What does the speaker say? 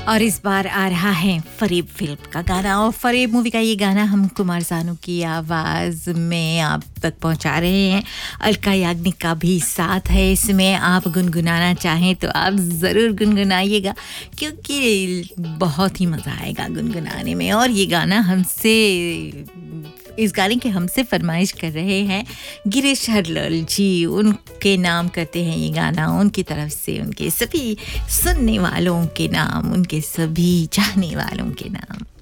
और इस बार आ रहा है फरेब फिल्म का गाना और फरेब मूवी का ये गाना हम कुमार सानू की आवाज़ में आप तक पहुंचा रहे हैं। अलका याग्निक का भी साथ है इसमें। आप गुनगुनाना चाहें तो आप ज़रूर गुनगुनाइएगा क्योंकि बहुत ही मज़ा आएगा गुनगुनाने में। और ये गाना इस गाने की हमसे फरमाइश कर रहे हैं गिरीश हरलाल जी। उनके नाम करते हैं ये गाना, उनकी तरफ से उनके सभी सुनने वालों के नाम, उनके सभी चाहने वालों के नाम।